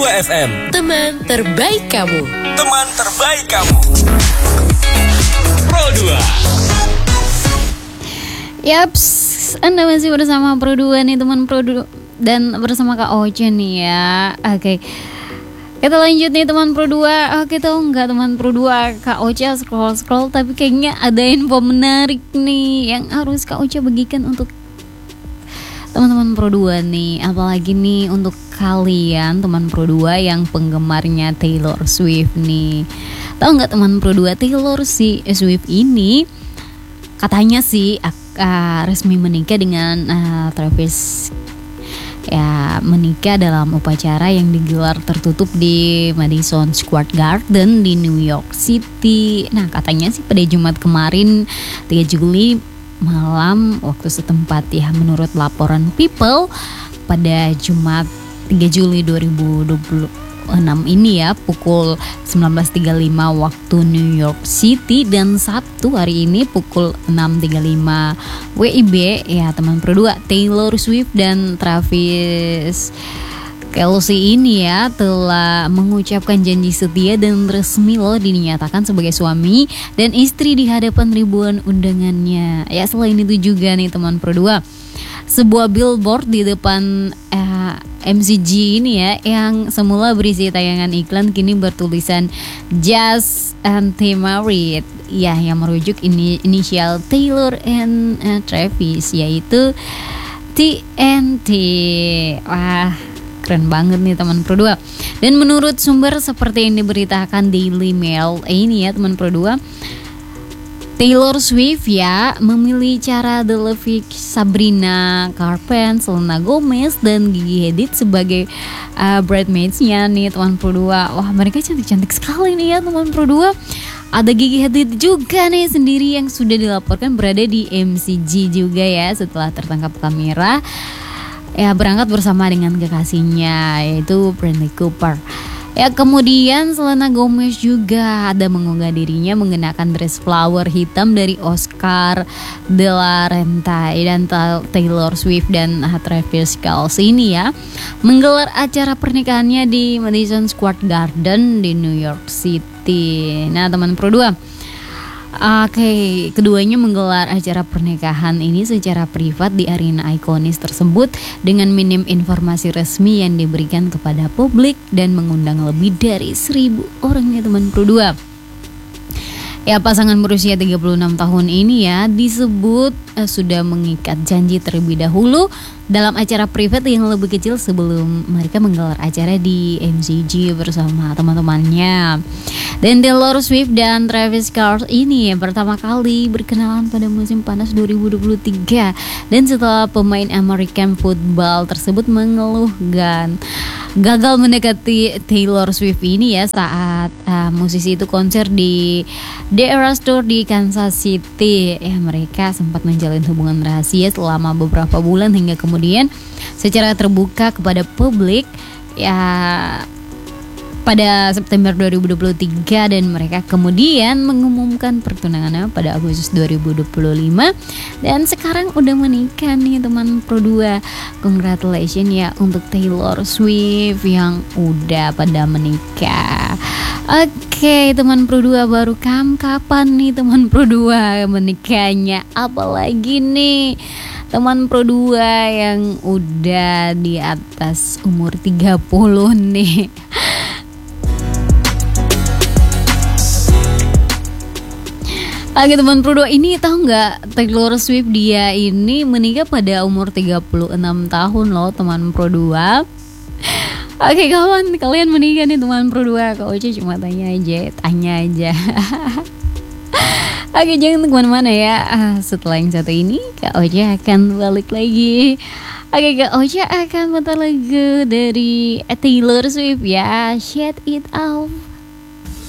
2FM, teman terbaik kamu. teman terbaik kamu. Pro 2. Yaps, Anda masih bersama Pro 2 nih teman Pro 2 dan bersama Kak Oce nih ya. Oke. Kita lanjut nih teman Pro 2. Oke, tahu nggak teman Pro 2, Kak Oce scroll tapi kayaknya ada info menarik nih yang harus Kak Oce bagikan untuk teman-teman Pro 2 nih, apalagi nih untuk kalian teman Pro 2 yang penggemarnya Taylor Swift nih. Tahu nggak teman Pro 2, Taylor Swift ini katanya sih resmi menikah dengan Travis. Ya, menikah dalam upacara yang digelar tertutup di Madison Square Garden di New York City. Nah, katanya sih pada Jumat kemarin 3 Juli malam waktu setempat ya, menurut laporan People pada Jumat 3 Juli 2026 ini ya, pukul 19.35 waktu New York City, dan Sabtu hari ini pukul 6.35 WIB ya teman Pro 2, Taylor Swift dan Travis Kelce ini ya telah mengucapkan janji setia dan resmi loh dinyatakan sebagai suami dan istri di hadapan ribuan undangannya. Ya, selain itu juga nih teman Pro 2, sebuah billboard di depan MCG ini ya yang semula berisi tayangan iklan kini bertulisan Just and Married ya, yang merujuk inisial Taylor and Travis, yaitu TNT. Wah, keren banget nih teman Pro 2. Dan menurut sumber seperti yang diberitakan Daily Mail ini ya teman Pro 2, Taylor Swift ya memilih Cara Delevingne, Sabrina Carpenter, Selena Gomez dan Gigi Hadid sebagai bridesmaids-nya nih teman Pro 2. Wah, mereka cantik-cantik sekali nih ya teman Pro 2. Ada Gigi Hadid juga nih sendiri yang sudah dilaporkan berada di MCG juga ya setelah tertangkap kamera. Ya, berangkat bersama dengan kekasihnya yaitu Bradley Cooper. Ya, kemudian Selena Gomez juga ada mengunggah dirinya mengenakan dress flower hitam dari Oscar de la Renta, dan Taylor Swift dan Travis Kelce ini ya menggelar acara pernikahannya di Madison Square Garden di New York City. Nah, teman Pro 2, Oke, keduanya menggelar acara pernikahan ini secara privat di arena ikonis tersebut dengan minim informasi resmi yang diberikan kepada publik dan mengundang lebih dari 1.000 orang ya teman Pro 2. Ya, pasangan berusia 36 tahun ini ya disebut sudah mengikat janji terlebih dahulu dalam acara privat yang lebih kecil sebelum mereka menggelar acara di MCG bersama teman-temannya. Dan Taylor Swift dan Travis Kelce ini pertama kali berkenalan pada musim panas 2023, dan setelah pemain American football tersebut mengeluhkan gagal mendekati Taylor Swift ini ya saat musisi itu konser di The Eras Tour di Kansas City. Ya, mereka sempat menjalin hubungan rahasia selama beberapa bulan hingga kemudian secara terbuka kepada publik ya pada September 2023, dan mereka kemudian mengumumkan pertunangannya pada Agustus 2025 dan sekarang udah menikah nih teman Pro 2. Congratulations ya untuk Taylor Swift yang udah pada menikah. Oke, teman Pro 2, baru kapan nih teman Pro 2 menikahnya? Apalagi nih teman Pro 2 yang udah di atas umur 30 nih. Oke, teman Pro 2, ini tahu nggak Taylor Swift dia ini menikah pada umur 36 tahun loh teman Pro 2. Oke, kawan, kalian menikah nih teman Pro 2? Kak Oce cuma tanya aja. Oke, jangan kemana-mana ya. Setelah yang satu ini Kak Oce akan balik lagi. Oke, Kak Oce akan putar lagu dari Taylor Swift ya, Shut It Off.